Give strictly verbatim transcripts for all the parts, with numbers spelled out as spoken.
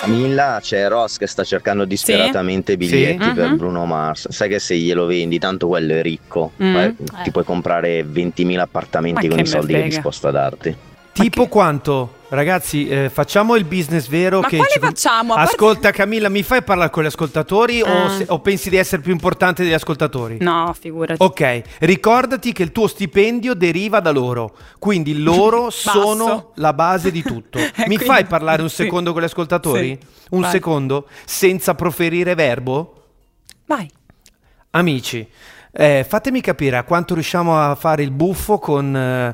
Camilla, c'è Ross che sta cercando disperatamente Sì? biglietti Sì. per Mhm. Bruno Mars. Sai che se glielo vendi, tanto quello è ricco. Mm. Poi Eh. ti puoi comprare ventimila appartamenti Ma con che i soldi me che è frega. disposto a darti. Tipo quanto? Ragazzi, eh, facciamo il business vero. Ma che quale ci- facciamo? A parte- Ascolta Camilla, mi fai parlare con gli ascoltatori o, Ah. se- o pensi di essere più importante degli ascoltatori? No, figurati. Ok, ricordati che il tuo stipendio deriva da loro, quindi loro Basso. sono la base di tutto. Mi Quindi- fai parlare un sì. secondo con gli ascoltatori? Sì. Un Vai. secondo? Senza proferire verbo? Vai. Amici, eh, fatemi capire a quanto riusciamo a fare il buffo con eh,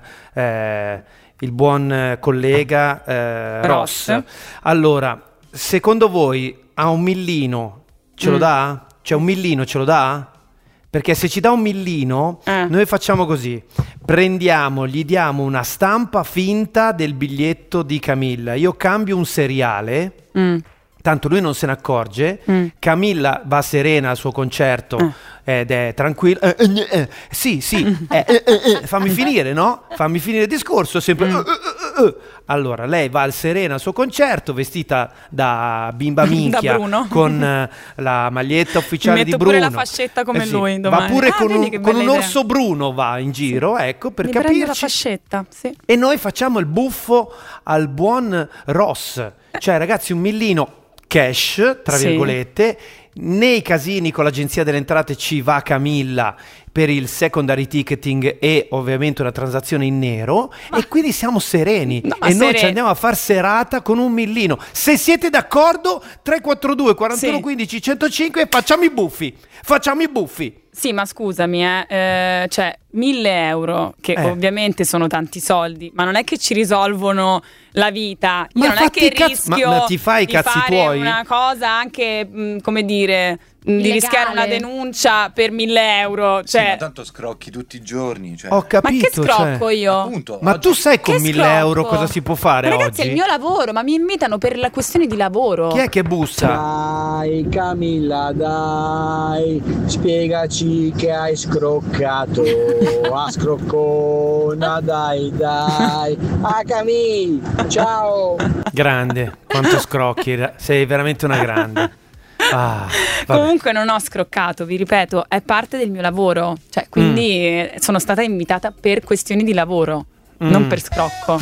eh, il buon eh, collega eh, Ross. Ross. Allora, secondo voi a un millino ce lo Mm. dà? Cioè un millino ce lo dà? Perché se ci dà un millino, Eh. noi facciamo così: prendiamo, gli diamo una stampa finta del biglietto di Camilla. Io cambio un seriale. Mm. Tanto lui non se ne accorge. Mm. Camilla va serena al suo concerto Eh. ed è tranquilla. Eh, eh, eh, sì, sì, eh, eh, eh, eh, fammi finire, no? Fammi finire il discorso. Sempre. Mm. eh, eh, eh, eh. Allora, lei va al serena al suo concerto, vestita da bimba minchia, Bruno. con eh, la maglietta ufficiale Mi di metto Bruno. pure la fascetta come lui Va domani. pure Ah, con, vedi un, che con bella un idea. orso Bruno, va in giro, ecco, per Mi prendo la capirci. fascetta, sì. E noi facciamo il buffo al buon Ross. Cioè, ragazzi, un millino cash, tra Sì. virgolette. Nei casini con l'agenzia delle entrate ci va Camilla per il secondary ticketing e ovviamente una transazione in nero. E quindi siamo sereni. No, ma e noi sere- ci andiamo a far serata con un millino. Se siete d'accordo, tre quattro due quarantuno Sì. quindici centocinque, facciamo i buffi. Facciamo i buffi. Sì, ma scusami, eh, eh, cioè mille euro, che Eh. ovviamente sono tanti soldi, ma non è che ci risolvono la vita. Io Ma non è fatti che i cazzi- ma- rischio ma ti fai i di cazzi fare tuoi? una cosa anche, mh, come dire, mh, di Illegale. rischiare una denuncia per mille euro. Sì, ma Cioè, tanto scrocchi tutti i giorni. Cioè. Ho capito. ma che scrocco cioè. io? Appunto, Ma oggi- tu sai con Che mille scrocco? euro cosa si può fare Ma ragazzi, oggi? è il mio lavoro, ma mi invitano per la questione di lavoro. Chi è che bussa? Dai Camilla, dai, spiegaci che hai scroccato, a scroccona, dai, dai. Ah Camilla, ciao. Grande, quanto scrocchi, ra- sei veramente una grande. Ah, vabbè. Comunque non ho scroccato, vi ripeto, è parte del mio lavoro. Cioè, quindi eh, sono stata invitata per questioni di lavoro, Mm. non per scrocco.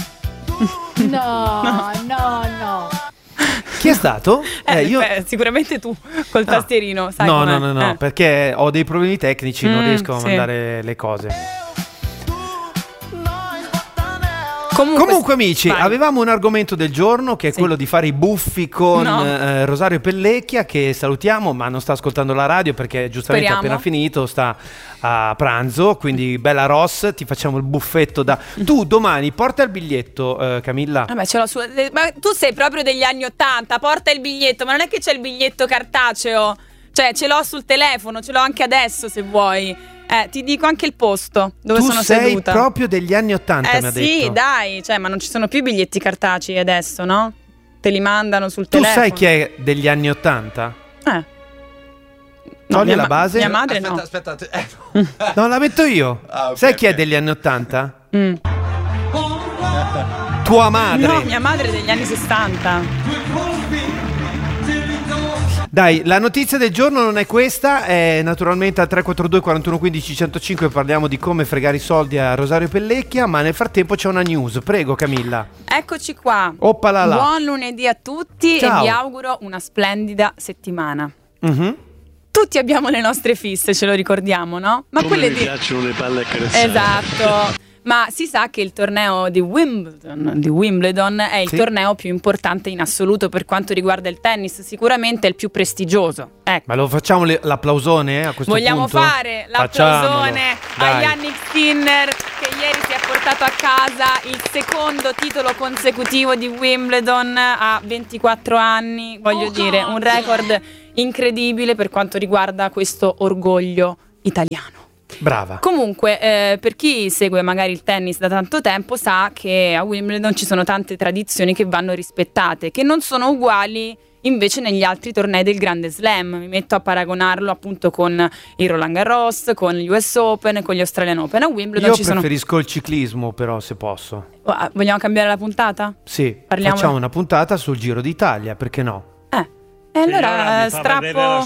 No, no, no. Chi è stato? Eh, Eh, io... beh, sicuramente tu col No. tastierino, sai No, com'è? no, no, no, Eh. perché ho dei problemi tecnici, non Mm, riesco a sì. mandare le cose. Comunque, Comunque amici, vai. avevamo un argomento del giorno che è Sì. quello di fare i buffi con No. eh, Rosario Pellecchia, che salutiamo, ma non sta ascoltando la radio perché giustamente ha Speriamo. appena finito, sta a pranzo, quindi bella Ross, ti facciamo il buffetto da... Tu domani porta il biglietto, eh, Camilla. Vabbè, ce l'ho su... eh, Ma tu sei proprio degli anni Ottanta, porta il biglietto, ma non è che c'è il biglietto cartaceo. Cioè, ce l'ho sul telefono, ce l'ho anche adesso se vuoi. Eh, ti dico anche il posto dove tu sono sei seduta. proprio degli anni Ottanta, Eh mi ha sì, detto. dai, cioè, ma non ci sono più i biglietti cartacei adesso, no? Te li mandano sul Tu telefono. sai chi è degli anni Ottanta? Eh. No, Togli mia la ma- base. Mia madre aspetta, no. aspetta, eh, No, la metto io. Ah, ok, Sai chi ok. è degli anni Ottanta? Mm. Tua madre. No, mia madre è degli anni sessanta. Dai, la notizia del giorno non è questa, è naturalmente al tre quattro due quarantuno quindici centocinque parliamo di come fregare i soldi a Rosario Pellecchia, ma nel frattempo c'è una news. Prego Camilla. Eccoci qua. Oppala là. Buon lunedì a tutti Ciao. e vi auguro una splendida settimana. Mhm. Tutti abbiamo le nostre fisse, ce lo ricordiamo, no? Ma Come quelle mi di... piacciono le palle accarezzate. Esatto. Ma si sa che il torneo di Wimbledon, di Wimbledon è il Sì. torneo più importante in assoluto per quanto riguarda il tennis, sicuramente è il più prestigioso. Ecco. Ma lo facciamo le- l'applausone eh, a questo Vogliamo punto? fare Facciamolo. l'applausone a Dai. Yannick Sinner che ieri si è portato a casa il secondo titolo consecutivo di Wimbledon a ventiquattro anni. Voglio dire, un record incredibile per quanto riguarda questo orgoglio italiano. Brava. Comunque, eh, per chi segue magari il tennis da tanto tempo sa che a Wimbledon ci sono tante tradizioni che vanno rispettate, che non sono uguali invece negli altri tornei del Grande Slam. Mi metto a paragonarlo appunto con il Roland Garros, con gli U S Open, con gli Australian Open. A Wimbledon Io ci sono... preferisco il ciclismo però, se posso. Ah, vogliamo cambiare la puntata? Sì, Parliamo- facciamo una puntata sul Giro d'Italia, perché no? E allora strappo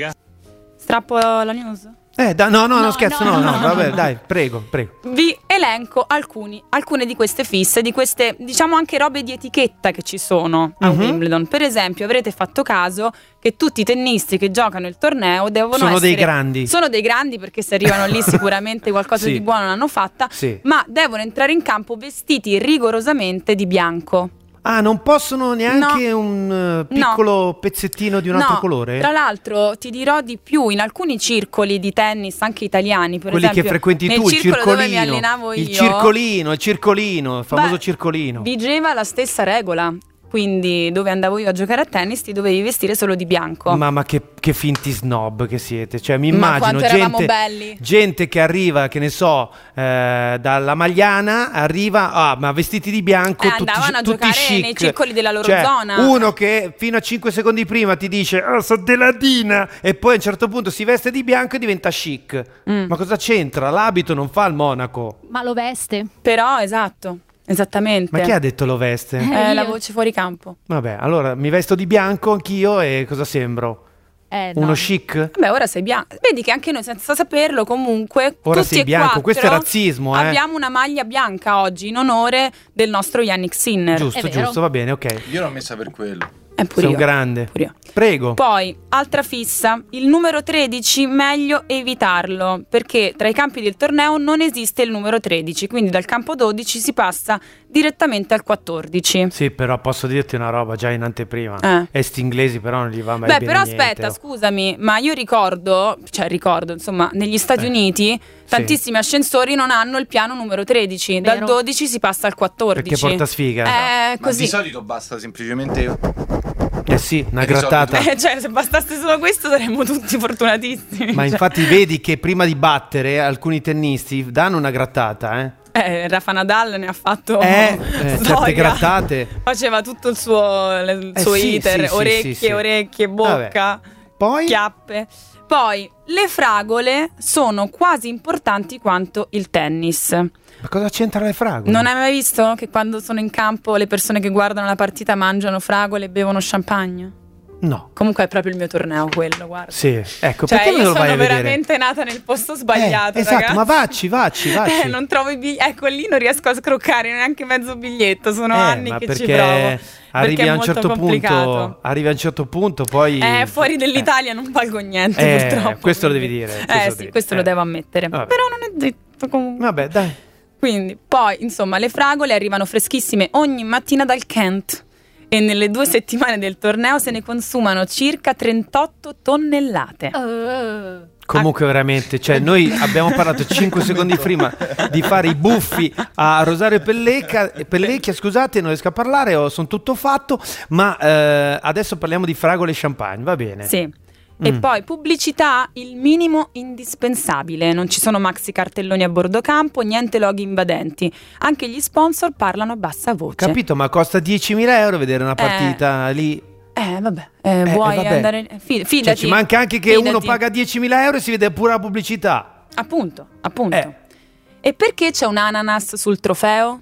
strappo la news? Eh, da, no, no, No, no, scherzo, no, no, no, no. vabbè, dai, prego, prego. Vi elenco alcuni, alcune di queste fisse, di queste, diciamo, anche robe di etichetta che ci sono a Mhm. Wimbledon. Per esempio, avrete fatto caso che tutti i tennisti che giocano il torneo devono Sono essere... dei grandi. Sono dei grandi perché se arrivano lì sicuramente qualcosa Sì. di buono l'hanno fatta, Sì. ma devono entrare in campo vestiti rigorosamente di bianco. Ah, non possono neanche un eh, piccolo pezzettino di un altro No, colore? Tra l'altro ti dirò di più, in alcuni circoli di tennis, anche italiani, per Quelli esempio, che frequenti nel tu, il circolo dove mi circolino, allenavo io, il circolino, il circolino, il famoso Beh, circolino. vigeva la stessa regola. Quindi dove andavo io a giocare a tennis ti dovevi vestire solo di bianco. Mamma che, che finti snob che siete. Cioè mi Ma immagino quanto eravamo gente, belli. gente che arriva, che ne so, eh, dalla Magliana, arriva, ah, ma vestiti di bianco, Eh, tutti, andavano a tutti giocare chic. nei circoli della loro Cioè, zona. uno che fino a cinque secondi prima ti dice oh, sono deladina, e poi a un certo punto si veste di bianco e diventa chic. Mm. Ma cosa c'entra? L'abito non fa il monaco. Ma lo veste. Però esatto, esattamente. Ma chi ha detto lo veste? Eh, Eh, la io. voce fuori campo. Vabbè, allora mi vesto di bianco anch'io e cosa sembro? Eh, no. Uno chic? Vabbè, ora sei bianco. Vedi che anche noi, senza saperlo, comunque. Ora tutti sei e bianco. quattro Questo è razzismo, eh. Abbiamo una maglia bianca oggi in onore del nostro Yannick Sinner. Giusto, È vero. giusto, va bene, ok. Io l'ho messa per quello. Eh, pure Sei un io. grande. Pure io. Prego. Poi, altra fissa, il numero tredici meglio evitarlo, perché tra i campi del torneo non esiste il numero tredici, quindi dal campo dodici si passa direttamente al quattordici. Sì, però posso dirti una roba già in anteprima. Eh. E sti inglesi però non gli va mai Beh, bene però niente, aspetta, oh. scusami, ma io ricordo, cioè ricordo, insomma, negli Stati Eh. Uniti tantissimi ascensori non hanno il piano numero tredici, dal Vero. dodici si passa al quattordici. Perché porta sfiga. Eh, Ma di così. solito basta semplicemente. Eh sì, una E risolve grattata. Eh, cioè, se bastasse solo questo saremmo tutti fortunatissimi. Ma Cioè, infatti vedi che prima di battere alcuni tennisti danno una grattata, eh? eh, Rafa Nadal ne ha fatto Eh, eh, storia. certe grattate. Faceva tutto il suo, le- il Eh, suo sì, iter, sì, sì, orecchie, sì, sì. orecchie, bocca, Poi chiappe. Poi le fragole sono quasi importanti quanto il tennis. ma cosa c'entra le fragole? Non hai mai visto che quando sono in campo le persone che guardano la partita mangiano fragole e bevono champagne? No. Comunque è proprio il mio torneo quello, guarda. Sì, ecco, Cioè perché io me lo sono vai a vedere? veramente nata nel posto sbagliato, Eh, esatto, ragazzi. ma vacci, vacci, vacci. Eh, non trovo i biglietti. Ecco, lì non riesco a scroccare neanche mezzo biglietto. Sono Eh, anni ma che perché ci provo. arrivi perché è a un molto certo complicato. punto, arrivi a un certo punto, poi Eh, fuori dall'Italia non valgo niente, Eh, purtroppo. questo lo quindi- devi dire, questo Eh lo sì, devi- questo eh. lo devo ammettere. Vabbè. Però non è detto comunque. Vabbè, dai. Quindi, poi, insomma, le fragole arrivano freschissime ogni mattina dal Kent. E nelle due settimane del torneo se ne consumano circa trentotto tonnellate. Eh, Comunque veramente, cioè noi abbiamo parlato cinque secondi prima di fare i buffi a Rosario Pellecchia, Pellecchia scusate, non riesco a parlare, ho, sono tutto fatto, ma eh, adesso parliamo di fragole e champagne, va bene? Sì. E Mm. poi pubblicità, il minimo indispensabile. Non ci sono maxi cartelloni a bordo campo, niente loghi invadenti. Anche gli sponsor parlano a bassa voce. Capito, ma costa diecimila euro vedere una partita lì. Eh, vabbè, eh, vuoi vabbè. andare... Fi- fidati. Cioè, ci manca anche che uno fidati. paga diecimila euro e si vede pure la pubblicità. Appunto, appunto. Eh. E perché c'è un ananas sul trofeo?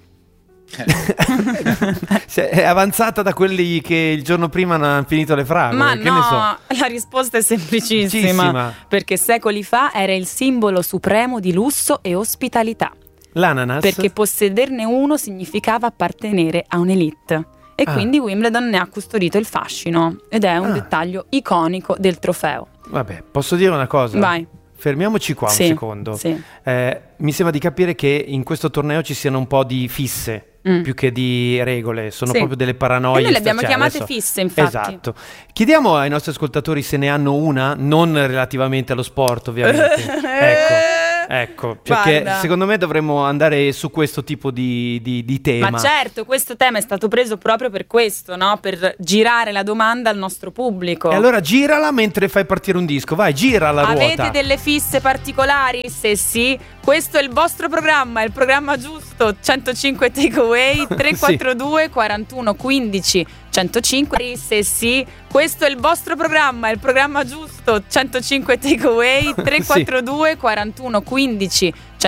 Se- È avanzata da quelli che il giorno prima hanno finito le fragole, Ma che no, ne so. la risposta è semplicissima. Semplicissima. Perché secoli fa era il simbolo supremo di lusso e ospitalità. L'ananas? Perché possederne uno significava appartenere a un'elite. E Ah. quindi Wimbledon ne ha custodito il fascino. Ed è un Ah. dettaglio iconico del trofeo. Vabbè, posso dire una cosa? Vai. Fermiamoci qua Sì, un secondo. sì. Eh, mi sembra di capire che in questo torneo ci siano un po' di fisse. Mm. Più che di regole, sono Sì. proprio delle paranoie. E noi le abbiamo cioè, chiamate adesso- fisse, infatti. Esatto. Chiediamo ai nostri ascoltatori se ne hanno una, non relativamente allo sport, ovviamente. ecco, ecco, perché Guarda. secondo me dovremmo andare su questo tipo di, di- di tema. Ma certo, questo tema è stato preso proprio per questo, no? Per girare la domanda al nostro pubblico. E allora girala mentre fai partire un disco, vai, gira la ruota. Avete delle fisse particolari? Se sì, questo è il vostro programma, è il programma giusto. centocinque Takeaway tre quattro due quarantuno quindici centocinque. Se sì, questo è il vostro programma, è il programma giusto. centocinque Takeaway tre quattro due quarantuno quindici